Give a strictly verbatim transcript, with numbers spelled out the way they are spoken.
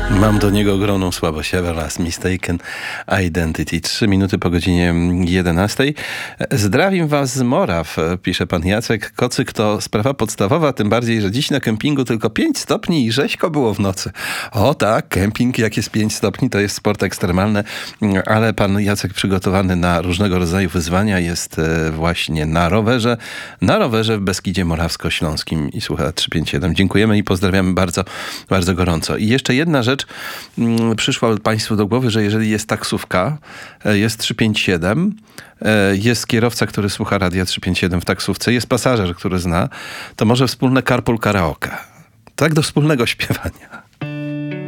Mam do niego ogromną słabość. Everlast Mistaken Identity. Trzy minuty po godzinie jedenastej. Zdrawim was z Moraw, pisze pan Jacek. Kocyk to sprawa podstawowa, tym bardziej, że dziś na kempingu tylko pięć stopni i rzeźko było w nocy. O tak, kemping jak jest pięć stopni, to jest sport ekstremalny, ale pan Jacek przygotowany na różnego rodzaju wyzwania jest właśnie na rowerze, na rowerze w Beskidzie Morawsko-Śląskim i słucha trzysta pięćdziesiąt siedem. Dziękujemy i pozdrawiamy bardzo, bardzo gorąco. I jeszcze jedna rzecz przyszła państwu do głowy, że jeżeli jest taksówka, jest trzysta pięćdziesiąt siedem, jest kierowca, który słucha radia trzysta pięćdziesiąt siedem w taksówce, jest pasażer, który zna, to może wspólne carpool karaoke. Tak, do wspólnego śpiewania.